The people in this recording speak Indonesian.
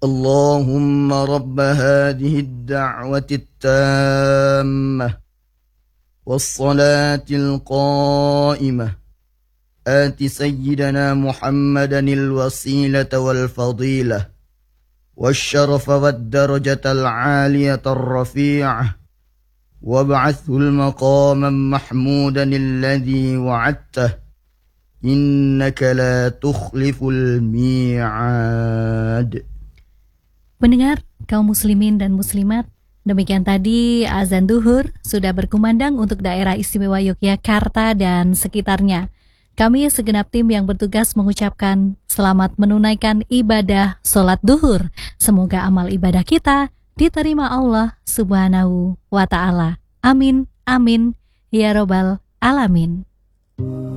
اللهم رب هذه الدعوة التامة والصلاة القائمة آت سيدنا محمدا الوسيلة والفضيلة والشرف والدرجة العالية الرفيعة وابعثه المقام محمودا الذي وعدته إنك لا تخلف الميعاد. Pendengar, kaum muslimin dan muslimat, demikian tadi azan duhur sudah berkumandang untuk daerah istimewa Yogyakarta dan sekitarnya. Kami segenap tim yang bertugas mengucapkan selamat menunaikan ibadah sholat duhur. Semoga amal ibadah kita diterima Allah Subhanahu wa Ta'ala. Amin, amin, ya Robbal Alamin.